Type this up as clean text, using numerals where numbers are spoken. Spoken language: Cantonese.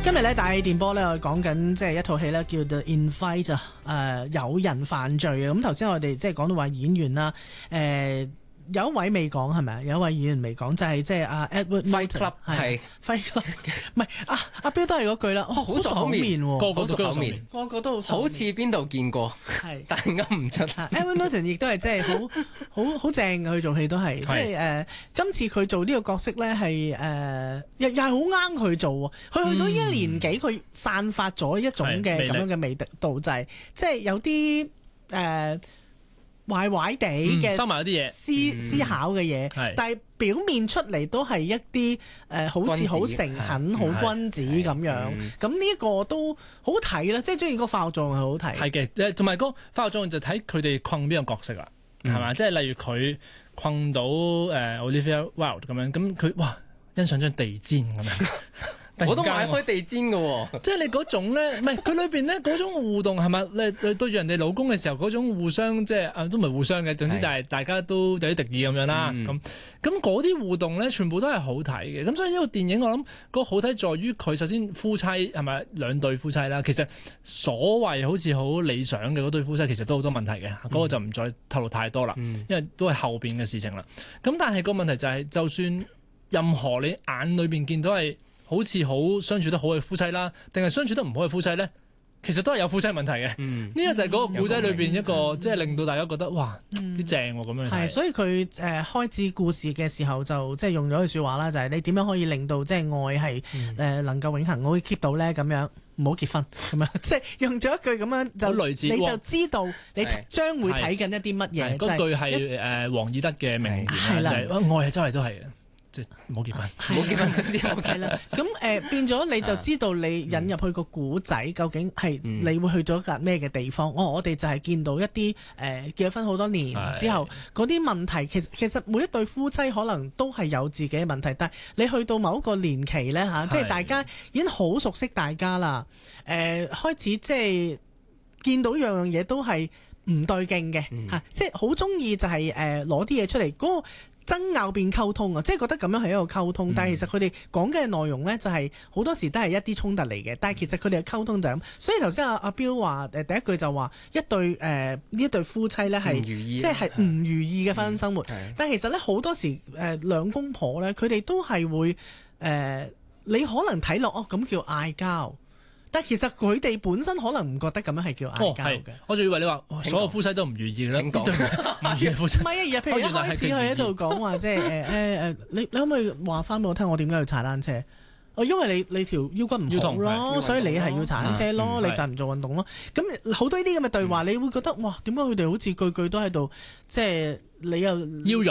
今日咧大氣電波咧，我講緊即係一套戲咧，叫 The Invite 有人犯罪啊！咁頭先我哋即係講到話演員啦，有一位未講係咪啊？有一位演員未講，就係即係阿 Edward Fight Club 係 Fight Club， 唔係阿標都係嗰句啦， 好熟口面喎，個個都熟口面， 個個都好似邊度見過，係但係噏唔出。 Edward Norton 亦都係即係好正嘅，佢做戲都係即係今次佢做呢個角色咧係又係好啱佢做喎。佢去到呢一年紀，佢散發咗一種嘅咁樣嘅味道，就係即係有啲壞壞地嘅收埋一啲嘢，思考嘅嘢，但係表面出嚟都係一啲好似好誠懇、好君子咁樣。咁呢一個都好睇啦，即係中意個化學作用係好睇。 係嘅，同埋個化學作用就睇佢哋困邊個角色啦，係嘛？即係例如佢困到Olivia Wilde 咁樣，咁佢哇欣賞張地氈咁樣。 我都買開地氈嘅喎， 即係你嗰種咧，唔係佢裏邊咧嗰種互動係咪？你對住人哋老公嘅時候嗰種互相即係都唔係互相嘅，總之就係大家都有啲敵意咁樣啦。咁嗰啲互動咧，全部都係好睇嘅。咁所以呢個電影我諗個好睇在於佢首先夫妻係咪兩對夫妻啦？其實所謂好似好理想嘅嗰對夫妻，其實都好多問題嘅。嗰個就唔再透露太多啦，因為都係後邊嘅事情啦。咁但係個問題就係，就算任何你眼裏邊見到係好似好相處得好嘅夫妻啦，定係相處得唔好嘅夫妻咧，其實都係有夫妻問題嘅。呢個就係嗰個故仔裏邊一個，即係令到大家覺得哇，幾正喎咁樣。 係，所以佢開始故事嘅時候就即係用咗句説話啦，就係你點樣可以令到即係愛係能夠永恆，可以 keep 到咧咁樣，唔好結婚咁樣，即係用咗一句咁樣就類似，你就知道你將會睇緊一啲乜嘢。 嗰句係王爾德嘅名言啦，就係愛係周圍都係嘅。唔好結婚， 唔好結婚，總之係啦。咁變咗你就知道你引入去個古仔，究竟係你會去咗一個咩嘅地方？我哋就係見到一啲結咗婚好多年之後嗰啲問題，其實每一對夫妻可能都係有自己嘅問題，但係你去到某一個年期咧嚇，即係大家已經好熟悉大家啦，開始即係見到樣樣嘢都係唔對勁嘅嚇，即係好中意就係攞啲嘢出嚟嗰個爭拗變溝通啊，即係覺得咁樣係一個溝通，但係其實佢哋講嘅內容呢，就係好多時都係一啲衝突嚟嘅，但係其實佢哋嘅溝通就係咁。所以頭先阿標話第一句就話呢一對夫妻呢係即係唔如意嘅婚姻生活，但係其實呢，好多時兩公婆呢，佢哋都係會你可能睇落咁叫嗌交。但其實佢哋本身可能唔覺得咁樣係叫嗌交嘅。 我仲以為你話所有夫妻都唔如意嘅咧。唔如意夫妻。唔係啊，譬如一開始佢喺度講話，即係你可唔可以話翻俾我聽，我點解要踩單車？因為你條腰骨唔好咯，所以你係要踩單車咯，你就唔做運動咯。咁好多呢啲咁嘅對話，你會覺得哇，點解佢哋好似句句都喺度，即係你又